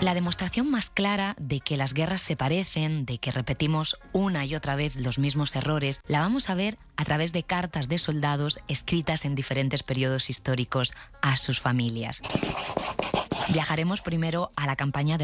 La demostración más clara de que las guerras se parecen, de que repetimos una y otra vez los mismos errores, la vamos a ver a través de cartas de soldados escritas en diferentes periodos históricos a sus familias. Viajaremos primero a la campaña de